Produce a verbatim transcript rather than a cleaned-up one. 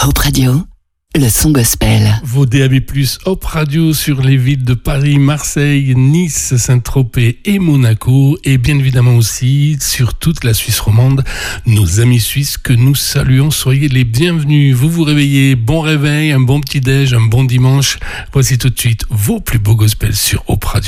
Hope Radio, le son gospel. Vos D A B plus, Hope Radio sur les villes de Paris, Marseille, Nice, Saint-Tropez et Monaco. Et bien évidemment aussi sur toute la Suisse romande, nos amis suisses que nous saluons. Soyez les bienvenus. Vous vous réveillez, bon réveil, un bon petit déj, un bon dimanche. Voici tout de suite vos plus beaux gospels sur Hope Radio.